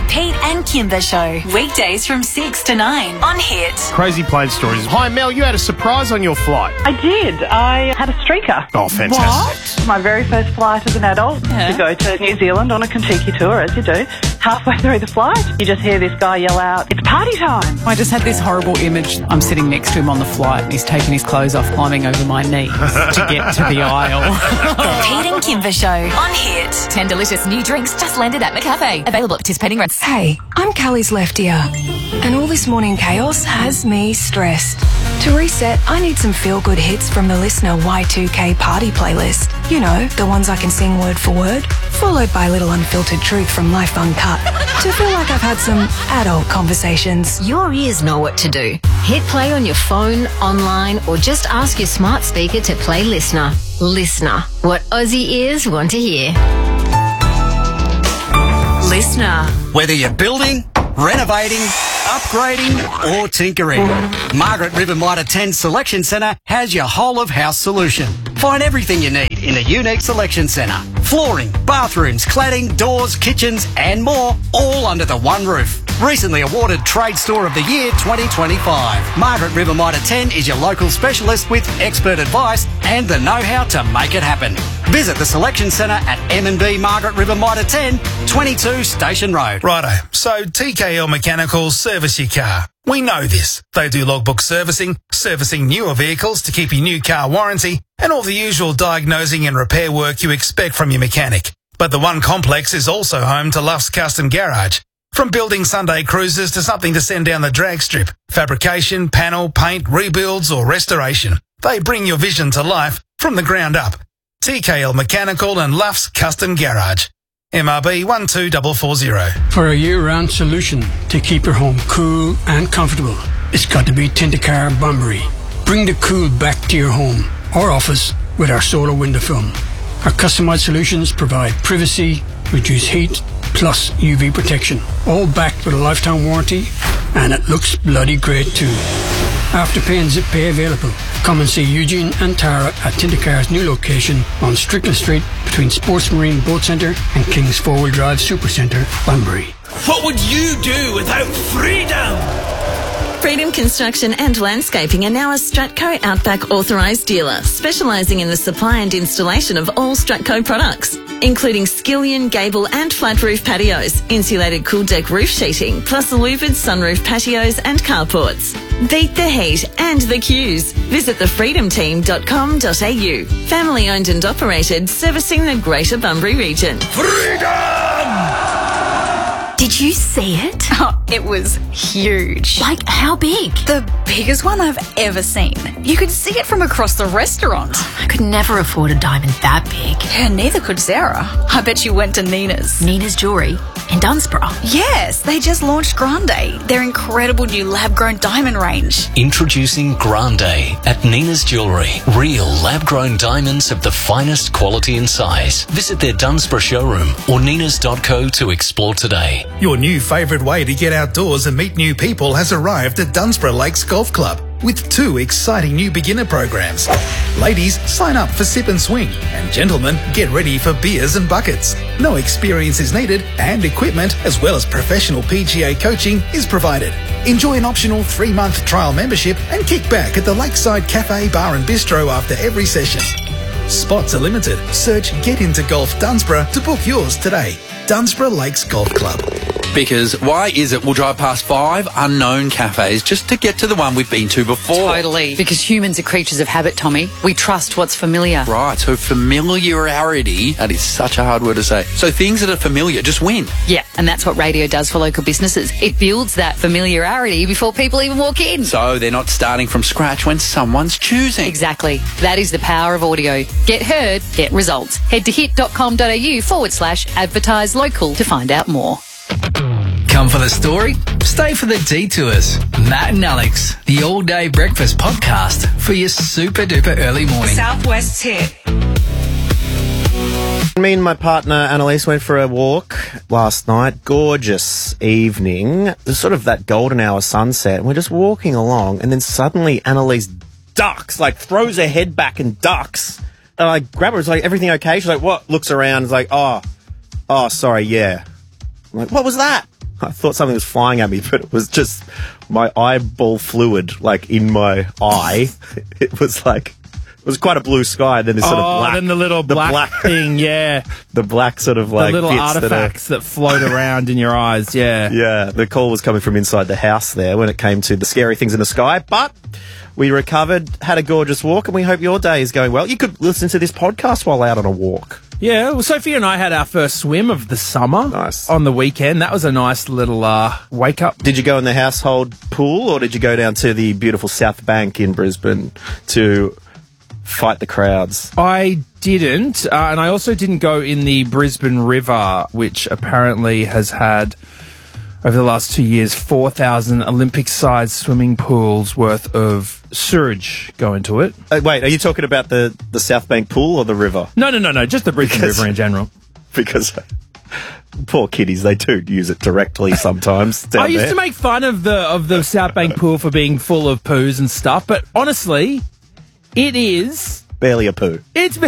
Pete and Kimber Show. Weekdays from 6 to 9 on Hit. Crazy plane stories. Hi, Mel, you had a surprise on your flight. I did. I had a streaker. Oh, fantastic. My very first flight as an adult to go to New Zealand on a Kentucky tour, as you do. Halfway through the flight, you just hear this guy yell out, "It's party time!" I just had this horrible image. I'm sitting next to him on the flight and he's taking his clothes off, climbing over my knees to get to the aisle. The Pete and Kimber Show on Hit. 10 delicious new drinks just landed at McCafe. Available at participating restaurants. Hey, I'm Callie's left ear, and all this morning chaos has me stressed. To reset, I need some feel-good hits from the Listener Y2K party playlist. You know, the ones I can sing word for word, followed by a little unfiltered truth from Life Uncut, to feel like I've had some adult conversations. Your ears know what to do. Hit play on your phone, online, or just ask your smart speaker to play Listener. Listener, what Aussie ears want to hear. Listener. Whether you're building, renovating, upgrading or tinkering, Margaret River Mitre 10 Selection Centre has your whole of house solution. Find everything you need in a unique selection centre. Flooring, bathrooms, cladding, doors, kitchens and more, all under the one roof. Recently awarded Trade Store of the Year 2025. Margaret River Mitre 10 is your local specialist with expert advice and the know-how to make it happen. Visit the Selection Centre at M&B Margaret River Mitre 10, 22 Station Road. Righto, so TKL Mechanical service your car. We know this. They do logbook servicing, servicing newer vehicles to keep your new car warranty, and all the usual diagnosing and repair work you expect from your mechanic. But the One Complex is also home to Luff's Custom Garage. From building Sunday cruisers to something to send down the drag strip, fabrication, panel, paint, rebuilds or restoration. They bring your vision to life from the ground up. TKL Mechanical and Luff's Custom Garage. MRB 12440. For a year-round solution to keep your home cool and comfortable, it's got to be Tintacar Bunbury. Bring the cool back to your home or office with our solar window film. Our customized solutions provide privacy, reduce heat, plus UV protection, all backed with a lifetime warranty, and it looks bloody great too. Afterpay and ZipPay available. Come and see Eugene and Tara at Tintacar's new location on Strickland Street between Sports Marine Boat Centre and King's 4-Wheel Drive Supercentre, Bunbury. What would you do without freedom? Freedom Construction and Landscaping are now a Stratco Outback authorised dealer, specialising in the supply and installation of all Stratco products, including skillion, gable and flat roof patios, insulated cool deck roof sheeting, plus louvered sunroof patios and carports. Beat the heat and the queues. Visit thefreedomteam.com.au. Family owned and operated, servicing the Greater Bunbury region. Freedom! Did you see it? Oh, it was huge. Like, how big? The biggest one I've ever seen. You could see it from across the restaurant. I could never afford a diamond that big. Yeah, neither could Sarah. I bet you went to Nina's. Nina's Jewellery in Dunsborough. Yes, they just launched Grande, their incredible new lab-grown diamond range. Introducing Grande at Nina's Jewellery. Real lab-grown diamonds of the finest quality and size. Visit their Dunsborough showroom or ninas.co to explore today. Your new favourite way to get outdoors and meet new people has arrived at Dunsborough Lakes Golf Club with 2 exciting new beginner programs. Ladies, sign up for Sip and Swing, and gentlemen, get ready for beers and buckets. No experience is needed, and equipment as well as professional PGA coaching is provided. Enjoy an optional 3-month trial membership and kick back at the Lakeside Cafe Bar and Bistro after every session. Spots are limited. Search Get Into Golf Dunsborough to book yours today. Dunsborough Lakes Golf Club. Because why is it we'll drive past 5 unknown cafes just to get to the one we've been to before? Totally. Because humans are creatures of habit, Tommy. We trust what's familiar. Right, so familiarity, that is such a hard word to say. So things that are familiar just win. Yeah, and that's what radio does for local businesses. It builds that familiarity before people even walk in. So they're not starting from scratch when someone's choosing. Exactly. That is the power of audio. Get heard, get results. Head to hit.com.au/advertise local to find out more. Come for the story? Stay for the detours. Matt and Alex, the all-day breakfast podcast for your super-duper early morning. Southwest's Hit. Me and my partner Annalise went for a walk last night. Gorgeous evening. There's sort of that golden hour sunset. We're just walking along, and then suddenly Annalise ducks, like throws her head back and ducks. And I grab her. It's like, everything okay? She's like, what? Looks around. It's like, oh, sorry, yeah. I'm like, what was that? I thought something was flying at me, but it was just my eyeball fluid, like, in my eye. It was quite a blue sky, and then this sort of black. Then the little black thing, yeah. The black sort of, like, the little bits artifacts that float around in your eyes, yeah. Yeah, the call was coming from inside the house there when it came to the scary things in the sky, but we recovered, had a gorgeous walk, and we hope your day is going well. You could listen to this podcast while out on a walk. Yeah, well, Sophie and I had our first swim of the summer on the weekend. That was a nice little wake-up. Did you go in the household pool, or did you go down to the beautiful South Bank in Brisbane to fight the crowds? I didn't, and I also didn't go in the Brisbane River, which apparently has had, over the last 2 years, 4,000 Olympic-sized swimming pools worth of sewage go into it. Wait, are you talking about the South Bank pool or the river? No, just the Brisbane River in general. Because poor kiddies, they do use it directly sometimes down I used there. to make fun of the South Bank pool for being full of poos and stuff, but honestly, it is barely a poo. It's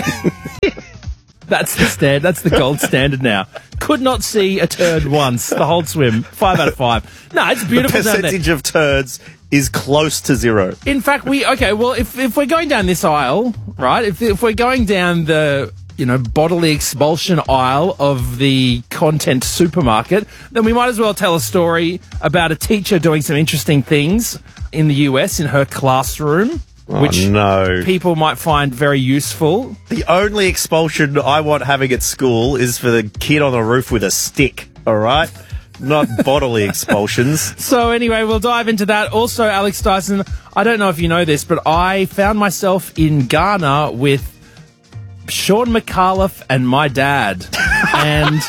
that's the standard. That's the gold standard now. Could not see a turd once the whole swim. 5 out of 5. No, it's beautiful. The percentage of turds is close to 0. In fact, if we're going down this aisle, right? If we're going down the bodily expulsion aisle of the content supermarket, then we might as well tell a story about a teacher doing some interesting things in the US in her classroom. Which people might find very useful. The only expulsion I want having at school is for the kid on the roof with a stick, all right? Not bodily expulsions. So anyway, we'll dive into that. Also, Alex Dyson, I don't know if you know this, but I found myself in Ghana with Sean McAuliffe and my dad. And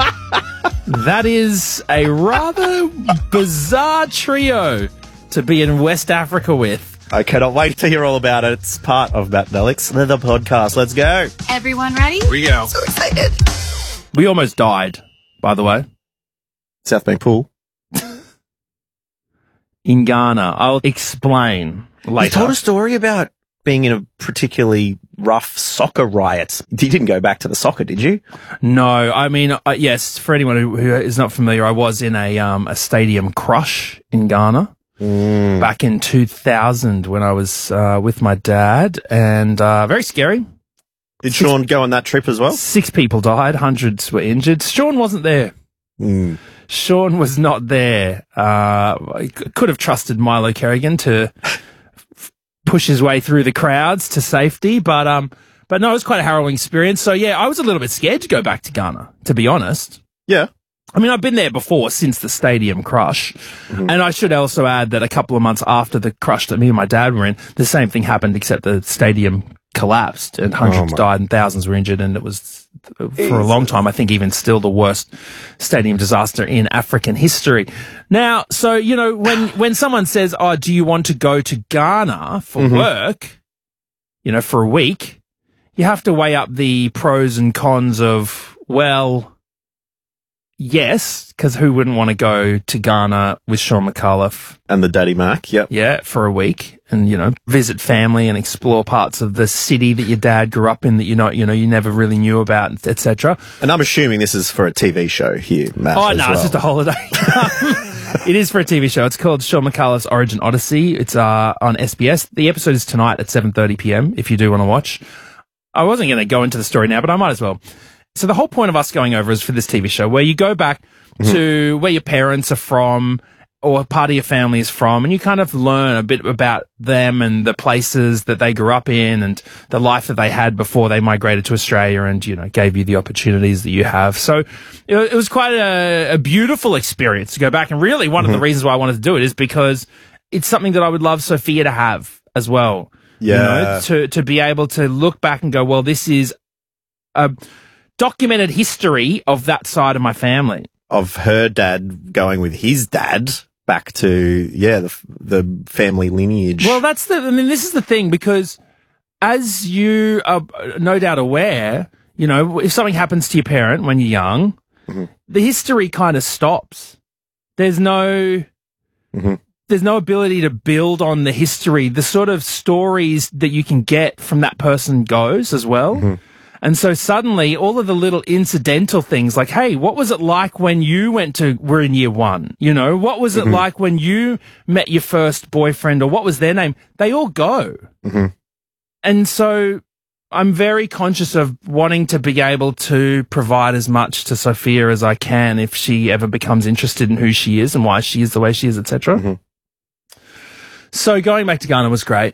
that is a rather bizarre trio to be in West Africa with. I cannot wait to hear all about it. It's part of Matt and Alex, the podcast. Let's go. Everyone ready? We go. So excited. We almost died, by the way. South Bank pool. In Ghana. I'll explain later. You told a story about being in a particularly rough soccer riot. You didn't go back to the soccer, did you? No. I mean, yes, for anyone who is not familiar, I was in a stadium crush in Ghana. Back in 2000 when I was with my dad, and very scary. Did Sean go on that trip as well? 6 people died, hundreds were injured. Sean wasn't there. Sean was not there. I could have trusted Milo Kerrigan to push his way through the crowds to safety, but no, it was quite a harrowing experience. So yeah, I was a little bit scared to go back to Ghana, to be honest. Yeah. I mean, I've been there before since the stadium crush. And I should also add that a couple of months after the crush that me and my dad were in, the same thing happened, except the stadium collapsed and hundreds died and thousands were injured. And it was, for a long time, I think even still the worst stadium disaster in African history. Now, so, when someone says, oh, do you want to go to Ghana for work, for a week, you have to weigh up the pros and cons of, well, yes, because who wouldn't want to go to Ghana with Sean McAuliffe? And the Daddy Mac, yep. Yeah, for a week and, visit family and explore parts of the city that your dad grew up in that you never really knew about, etc. And I'm assuming this is for a TV show here, Matt. Oh, no, it's just a holiday. It is for a TV show. It's called Sean McAuliffe's Origin Odyssey. It's on SBS. The episode is tonight at 7:30 p.m. if you do want to watch. I wasn't going to go into the story now, but I might as well. So the whole point of us going over is for this TV show where you go back to where your parents are from or part of your family is from, and you kind of learn a bit about them and the places that they grew up in and the life that they had before they migrated to Australia and, gave you the opportunities that you have. So it was quite a beautiful experience to go back. And really one of the reasons why I wanted to do it is because it's something that I would love Sophia to have as well. Yeah. To be able to look back and go, well, this is a documented history of that side of my family. Of her dad going with his dad back to, the family lineage. Well, this is the thing, because as you are no doubt aware, if something happens to your parent when you're young, the history kind of stops. There's no ability to build on the history. The sort of stories that you can get from that person goes as well. And so suddenly all of the little incidental things like, hey, what was it like when you were in year 1? You know, what was it like when you met your first boyfriend, or what was their name? They all go. And so I'm very conscious of wanting to be able to provide as much to Sophia as I can if she ever becomes interested in who she is and why she is the way she is, etc. So going back to Ghana was great.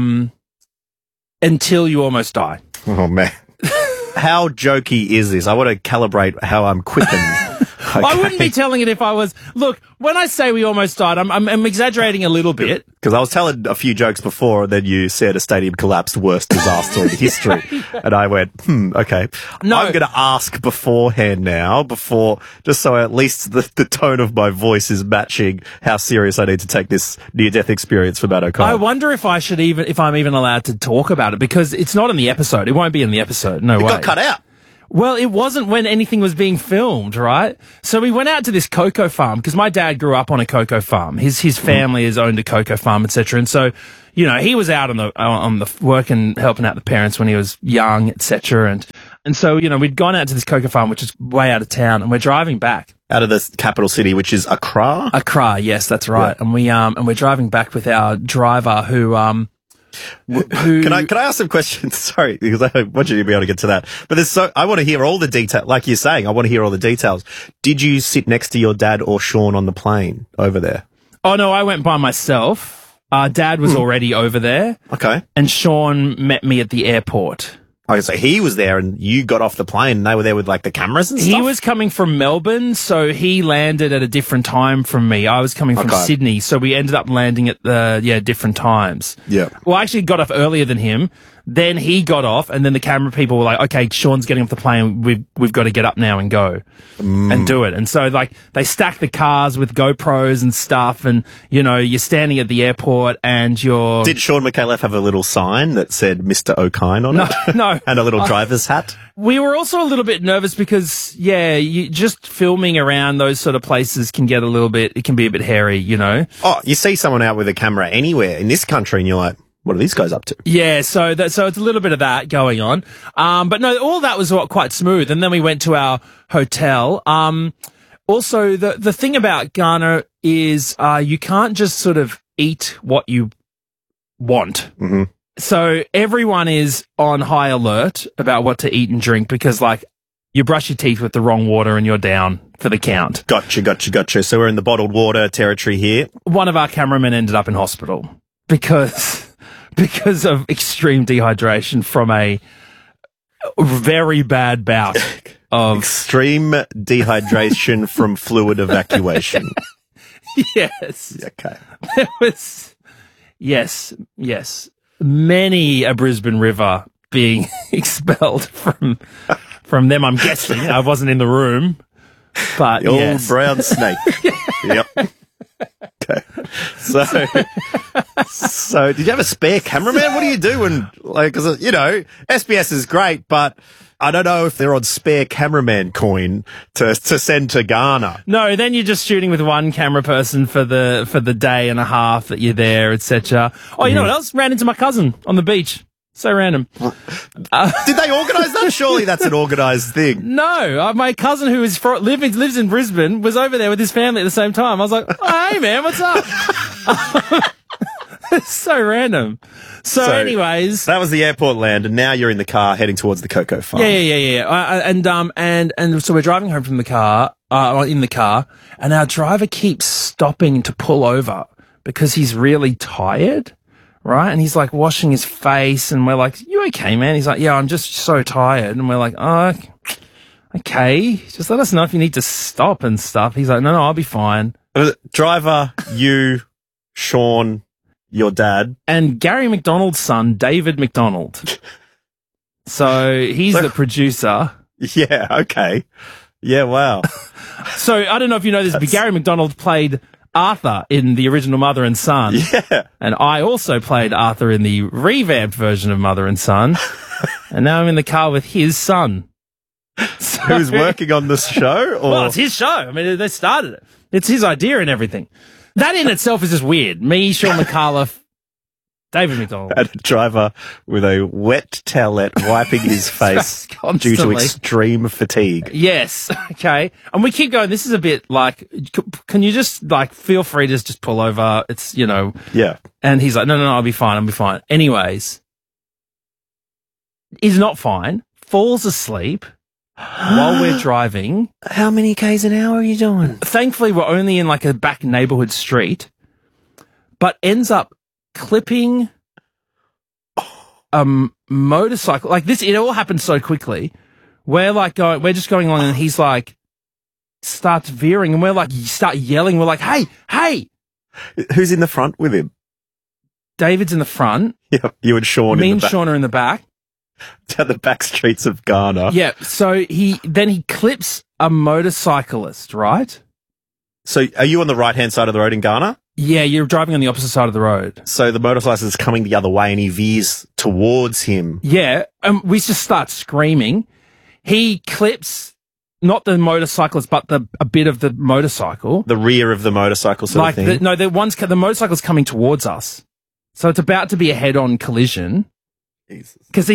Until you almost die. Oh, man. How jokey is this? I want to calibrate how I'm quipping. Okay. I wouldn't be telling it if I was... Look, when I say we almost died, I'm exaggerating a little bit. Because I was telling a few jokes before, and then you said a stadium collapsed, worst disaster in history. And I went, okay. No. I'm going to ask beforehand now, just so at least the tone of my voice is matching how serious I need to take this near-death experience for Matt O'Kane. I wonder if I'm even allowed to talk about it, because it's not in the episode. It won't be in the episode. No way. It got cut out. Well, it wasn't when anything was being filmed, right? So we went out to this cocoa farm because my dad grew up on a cocoa farm. His family has owned a cocoa farm, etc. And so, you know, he was out on the working, helping out the parents when he was young, etc. And so, you know, we'd gone out to this cocoa farm, which is way out of town, and we're driving back. Out of the capital city, which is Accra? Accra, yes, that's right. Yeah. And we're driving back with our driver who Can I ask some questions? Sorry, because I want you to be able to get to that. But I want to hear all the detail. Like you're saying, I want to hear all the details. Did you sit next to your dad or Sean on the plane over there? Oh, no, I went by myself. Dad was already over there. Okay. And Sean met me at the airport. Okay, so he was there and you got off the plane and they were there with like the cameras and stuff? He was coming from Melbourne, so he landed at a different time from me. I was coming from Sydney, so we ended up landing at different times. Yeah. Well, I actually got off earlier than him. Then he got off, and then the camera people were like, okay, Sean's getting off the plane. We've got to get up now and go and do it. And so, like, they stack the cars with GoPros and stuff, and, you know, you're standing at the airport and you're... Did Sean McAuliffe have a little sign that said Mr. O'Kane on it? No. And a little driver's hat? We were also a little bit nervous because, you just filming around those sort of places can get it can be a bit hairy, you know? Oh, you see someone out with a camera anywhere in this country and you're like, what are these guys up to? Yeah, so it's a little bit of that going on. But no, all that was quite smooth. And then we went to our hotel. Also, the thing about Ghana is you can't just sort of eat what you want. Mm-hmm. So everyone is on high alert about what to eat and drink because, like, you brush your teeth with the wrong water and you're down for the count. Gotcha. So we're in the bottled water territory here. One of our cameramen ended up in hospital because of extreme dehydration from a very bad bout of... Extreme dehydration from fluid evacuation. Yes. Okay. There was... Yes. Many a Brisbane river being expelled from them, I'm guessing. I wasn't in the room, but the old brown snake. Yep. Okay. So did you have a spare cameraman? What do you do when, like, cause, you know, SBS is great, but I don't know if they're on spare cameraman coin to send to Ghana. No, then you're just shooting with one camera person for the day and a half that you're there, etc. Oh, you know what else? Ran into my cousin on the beach. So random. Did they organise that? Surely that's an organised thing. No, my cousin who lives in Brisbane was over there with his family at the same time. I was like, oh, hey man, what's up? It's so random. So anyways, that was the airport land, and now you're in the car heading towards the cocoa farm. Yeah. And so we're driving home from the car, in the car, and our driver keeps stopping to pull over because he's really tired. Right? And he's like washing his face and we're like, you okay, man? He's like, yeah, I'm just so tired. And we're like, oh, okay. Just let us know if you need to stop and stuff. He's like, no, I'll be fine. Driver, you, Sean, your dad. And Gary McDonald's son, David McDonald. So he's the producer. Yeah, okay. Yeah, wow. So I don't know if you know this, but Gary McDonald played Arthur in the original Mother and Son. Yeah. And I also played Arthur in the revamped version of Mother and Son. And now I'm in the car with his son. So, who's working on this show? Or? Well, it's his show. I mean, they started it. It's his idea and everything. That in itself is just weird. Me, Sean McAuliffe, David McDonald. And a driver with a wet towelette wiping his face due to Constantly. extreme fatigue. Yes. Okay. And we keep going. This is a bit like, can you just like feel free to just pull over? It's, you know. Yeah. And he's like, no, I'll be fine. Anyways, he's not fine. Falls asleep while we're driving. How many Ks an hour are you doing? Thankfully, we're only in like a back neighborhood street, but ends up clipping a motorcycle. Like this, it all happened so quickly. We're we're just going along and he's like, starts veering and we're like, start yelling. We're like, hey. Who's in the front with him? David's in the front. Yeah, you and Sean Me in and the back. Sean are in the back. Down the back streets of Ghana. Yeah, so he clips a motorcyclist, right? So are you on the right-hand side of the road in Ghana? Yeah, you're driving on the opposite side of the road. So the motorcyclist is coming the other way and he veers towards him. Yeah, and we just start screaming. He clips not the motorcyclist, but a bit of the motorcycle. The rear of the motorcycle sort of thing. The motorcycle's coming towards us. So it's about to be a head-on collision. Because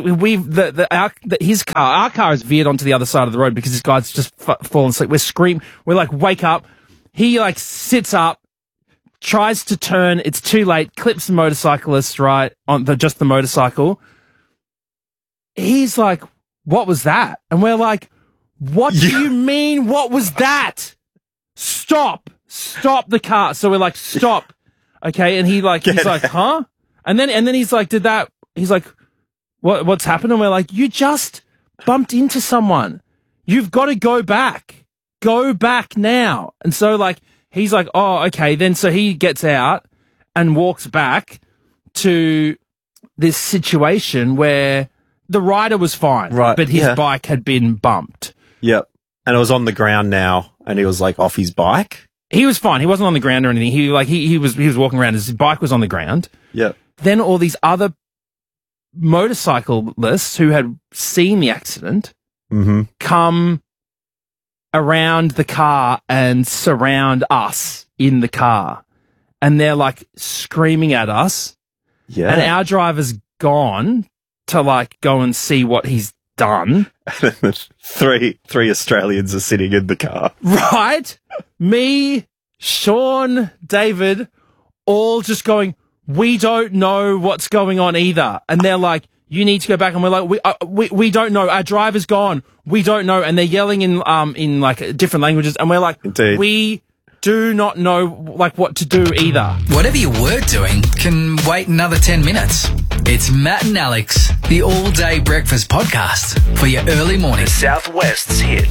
our car is veered onto the other side of the road because this guy's just fallen asleep. We're screaming. We're like, wake up. He like sits up, tries to turn. It's too late. Clips the motorcyclist right on just the motorcycle. He's like, what was that? And we're like, what do you mean? What was that? Stop the car. So we're like, stop. Okay. And he's like, huh? And then he's like, he's like, what's happened? And we're like, you just bumped into someone. You've got to go back. Go back now. And so like, he's like, oh, okay. Then so he gets out and walks back to this situation where the rider was fine. Right. But his bike had been bumped. Yep. And it was on the ground now and he was like off his bike. He was fine. He wasn't on the ground or anything. He was walking around. His bike was on the ground. Yep. Then all these other motorcyclists who had seen the accident come around the car and surround us in the car. And they're like screaming at us. Yeah. And our driver's gone to like go and see what he's done. Three Australians are sitting in the car. Right? Me, Sean, David, all just going, we don't know what's going on either. And they're like, you need to go back. And we're like, we don't know. Our driver's gone. We don't know. And they're yelling in like different languages. And we're like, Indeed. We do not know like what to do either. Whatever you were doing can wait another 10 minutes. It's Matt and Alex, the all-day breakfast podcast for your early morning. Southwest's hit.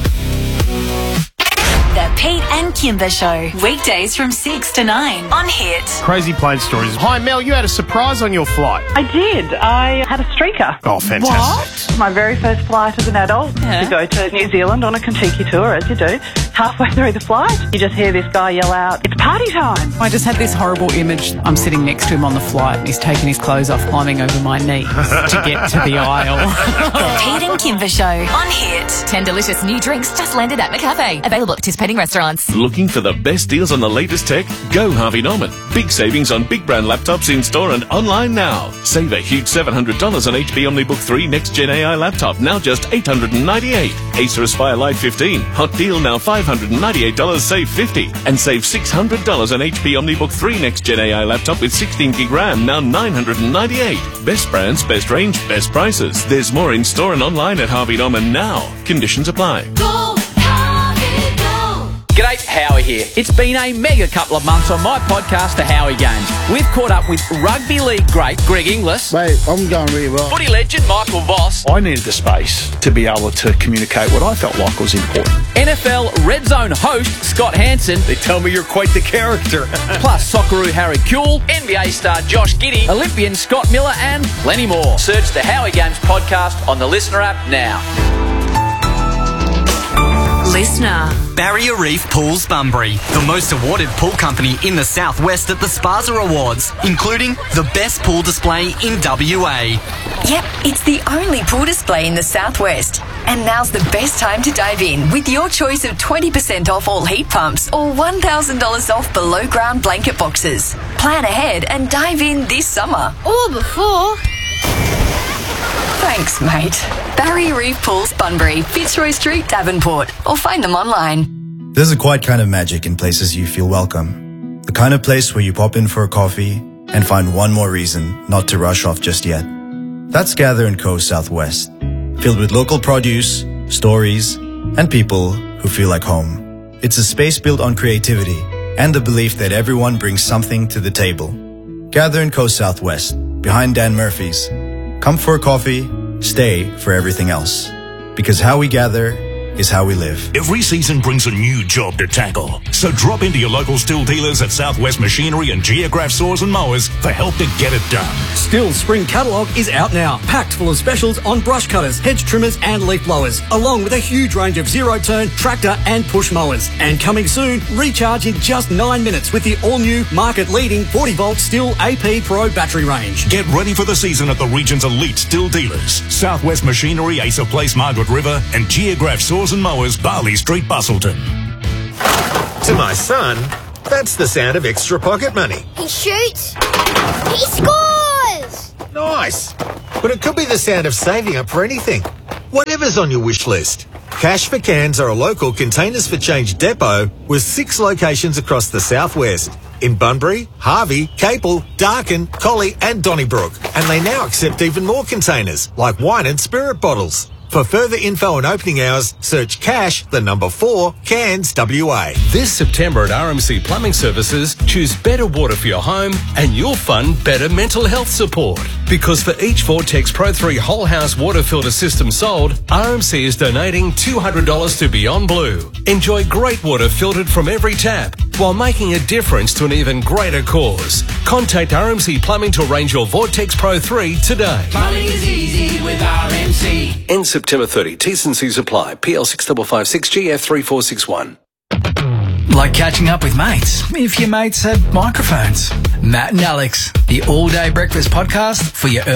The Pete and Kimber Show. Weekdays from 6 to 9 on Hit. Crazy plane stories. Hi, Mel, you had a surprise on your flight. I did. I had a streaker. Oh, fantastic. My very first flight as an adult to go to New Zealand on a Kentucky tour, as you do. Halfway through the flight, you just hear this guy yell out, "It's party time!" I just had this horrible image. I'm sitting next to him on the flight and he's taking his clothes off, climbing over my knees to get to the aisle. The Pete and Kimber Show on Hit. 10 delicious new drinks just landed at McCafe. Available at participating restaurants. Looking for the best deals on the latest tech? Go Harvey Norman. Big savings on big brand laptops in store and online now. Save a huge $700 on HP OmniBook 3 Next Gen AI laptop, now just $898. Acer Aspire Live 15. Hot deal now $598, save $50. And save $600 on HP OmniBook 3 Next Gen AI laptop with 16 gig RAM, now $998. Best brands, best range, best prices. There's more in store and online at Harvey Norman now. Conditions apply. G'day, Howie here. It's been a mega couple of months on my podcast, The Howie Games. We've caught up with rugby league great Greg Inglis. Mate, I'm going really well. Footy legend Michael Voss. I needed the space to be able to communicate what I felt like was important. NFL Red Zone host Scott Hansen. They tell me you're quite the character. Plus Socceroo Harry Kuehl, NBA star Josh Giddey, Olympian Scott Miller, and plenty more. Search The Howie Games podcast on the Listener app now. Listener. Barrier Reef Pools Bunbury, the most awarded pool company in the southwest at the Spaza Awards, including the best pool display in WA. Yep, it's the only pool display in the southwest. And now's the best time to dive in with your choice of 20% off all heat pumps or $1,000 off below ground blanket boxes. Plan ahead and dive in this summer. Or before. Thanks, mate. Barrier Reef Pools Bunbury, Fitzroy Street, Davenport. Or find them online. There's a quiet kind of magic in places you feel welcome. The kind of place where you pop in for a coffee and find one more reason not to rush off just yet. That's Gather & Co. Southwest, filled with local produce, stories, and people who feel like home. It's a space built on creativity and the belief that everyone brings something to the table. Gather & Co. Southwest, behind Dan Murphy's. Come for a coffee, stay for everything else. Because how we gather is how we live. Every season brings a new job to tackle. So drop into your local Stihl dealers at Southwest Machinery and Geograph Saws and Mowers for help to get it done. Stihl's spring catalogue is out now, packed full of specials on brush cutters, hedge trimmers and leaf blowers, along with a huge range of zero-turn, tractor and push mowers. And coming soon, recharge in just 9 minutes with the all-new, market-leading 40-volt Stihl AP Pro battery range. Get ready for the season at the region's elite Stihl dealers. Southwest Machinery, Asa Place, Margaret River and Geograph Saws and Mowers, Barley Street, Bustleton. To my son, that's the sound of extra pocket money. He shoots. He scores! Nice. But it could be the sound of saving up for anything. Whatever's on your wish list. Cash for Cans are a local Containers for Change depot with 6 locations across the southwest. In Bunbury, Harvey, Capel, Darkin, Collie and Donnybrook. And they now accept even more containers, like wine and spirit bottles. For further info and opening hours, search Cash, the number 4, Cans, WA. This September at RMC Plumbing Services, choose better water for your home and you'll fund better mental health support. Because for each Vortex Pro 3 whole house water filter system sold, RMC is donating $200 to Beyond Blue. Enjoy great water filtered from every tap while making a difference to an even greater cause. Contact RMC Plumbing to arrange your Vortex Pro 3 today. Plumbing is easy with RMC. Ends September 30. T's and C's apply. PL 6556 GF 3461. Like catching up with mates, if your mates had microphones. Matt and Alex, the all-day breakfast podcast for your